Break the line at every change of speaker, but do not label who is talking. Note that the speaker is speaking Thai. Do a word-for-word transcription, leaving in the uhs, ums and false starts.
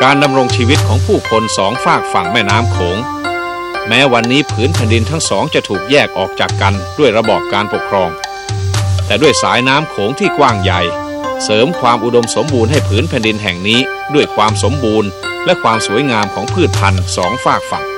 การดำรงชีวิตของผู้คนสองฝากฝั่งแม่น้ำโขงแม้วันนี้ผืนแผ่นดินทั้งสองจะถูกแยกออกจากกันด้วยระบอบการปกครองแต่ด้วยสายน้ำโขงที่กว้างใหญ่เสริมความอุดมสมบูรณ์ให้ผืนแผ่นดินแห่งนี้ด้วยความสมบูรณ์และความสวยงามของพืชพันธุ์สองฝากฝั่ง